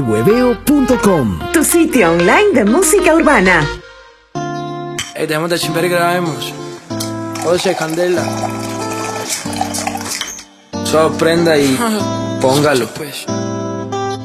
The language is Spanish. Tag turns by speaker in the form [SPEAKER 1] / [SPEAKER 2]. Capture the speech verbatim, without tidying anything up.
[SPEAKER 1] Hueveo punto com,
[SPEAKER 2] tu sitio online de música urbana.
[SPEAKER 3] Ey, dejemos de chimper y grabemos. José, Candela. Sorprenda y póngalo.